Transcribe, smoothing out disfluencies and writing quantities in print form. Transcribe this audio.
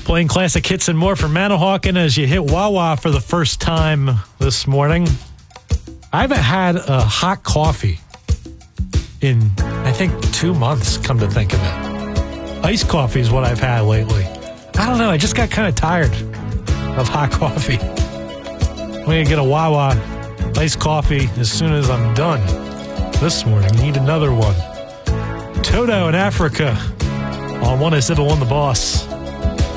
Playing classic hits and more for Manahawkin as you hit Wawa for the first time this morning. I haven't had a hot coffee in, I think, 2 months, come to think of it. Iced coffee is what I've had lately. I don't know, I just got kind of tired of hot coffee. I'm going to get a Wawa iced coffee as soon as I'm done this morning. Need another one. Toto in Africa on 107.1 The Boss.